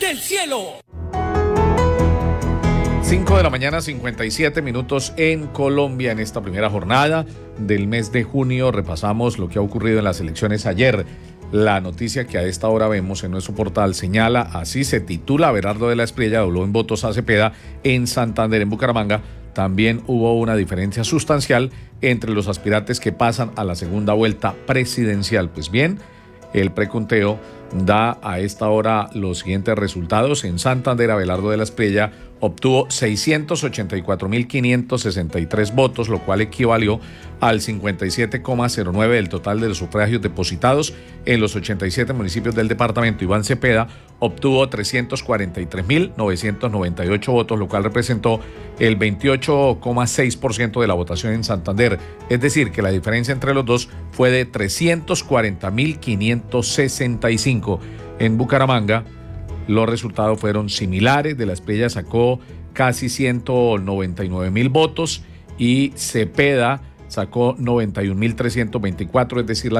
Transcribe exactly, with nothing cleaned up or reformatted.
del cielo. cinco de la mañana, cincuenta y siete minutos en Colombia. En esta primera jornada del mes de junio repasamos lo que ha ocurrido en las elecciones ayer. La noticia que a esta hora vemos en nuestro portal señala, así se titula: Abelardo de la Espriella dobló en votos a Cepeda en Santander. En Bucaramanga también hubo una diferencia sustancial entre los aspirantes que pasan a la segunda vuelta presidencial. Pues bien, el preconteo da a esta hora los siguientes resultados. En Santander, Abelardo de la Espriella obtuvo seiscientos ochenta y cuatro mil quinientos sesenta y tres votos, lo cual equivalió al cincuenta y siete coma cero nueve del total de los sufragios depositados en los ochenta y siete municipios del departamento. Iván Cepeda obtuvo trescientos cuarenta y tres mil novecientos noventa y ocho votos, lo cual representó el veintiocho coma seis por ciento de la votación en Santander. Es decir, que la diferencia entre los dos fue de trescientos cuarenta mil quinientos sesenta y cinco. En Bucaramanga, los resultados fueron similares. De la Espriella sacó casi ciento noventa y nueve mil votos y Cepeda sacó noventa y un mil trescientos veinticuatro, es decir, la